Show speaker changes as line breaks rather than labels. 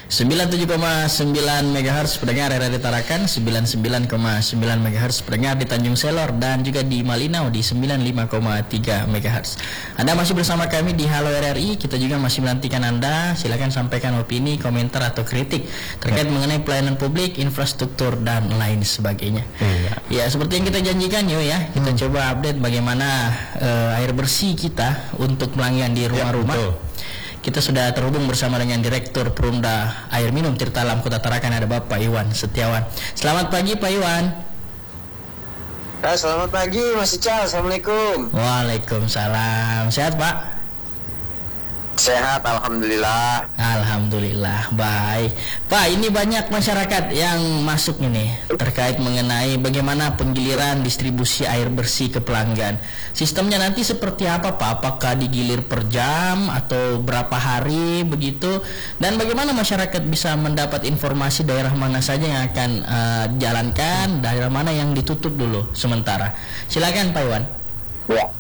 97,9 MHz pendengar RRI Tarakan, 99,9 MHz pendengar di Tanjung Selor, dan juga di Malinau di 95,3 MHz. Anda masih bersama kami di Halo RRI. Kita juga masih menantikan Anda. Silakan sampaikan opini, komentar atau kritik terkait mengenai pelayanan publik, infrastruktur dan lain sebagainya. Ya, seperti yang kita janjikan yuk ya, kita coba update bagaimana air bersih kita untuk pelanggan di rumah-rumah. Kita sudah terhubung bersama dengan Direktur Perumda Air Minum Tirta Alam Kota Tarakan, ada Bapak Iwan Setiawan. Selamat pagi Pak Iwan.
Selamat pagi Mas Ical, Assalamualaikum.
Waalaikumsalam. Sehat Pak?
Sehat, Alhamdulillah.
Alhamdulillah, baik. Pak, ini banyak masyarakat yang masuk ini terkait mengenai bagaimana penggiliran distribusi air bersih ke pelanggan. Sistemnya nanti seperti apa Pak? Apakah digilir per jam atau berapa hari begitu? Dan bagaimana masyarakat bisa mendapat informasi daerah mana saja yang akan dijalankan, daerah mana yang ditutup dulu sementara? Silakan Pak Iwan.
Ya.